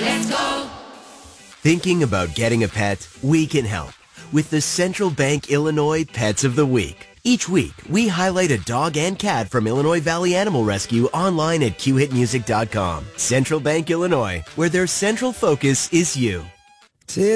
Thinking about getting a pet? We can help with the Central Bank Illinois Pets of the Week. Each week, we highlight a dog and cat from Illinois Valley Animal Rescue online at qhitmusic.com. Central Bank Illinois, where their central focus is you.